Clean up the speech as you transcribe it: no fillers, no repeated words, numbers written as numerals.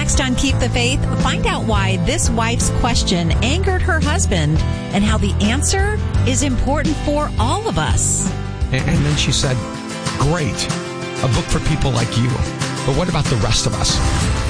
Next on Keep the Faith, find out why this wife's question angered her husband and how the answer is important for all of us. And then she said, great, a book for people like you. But what about the rest of us?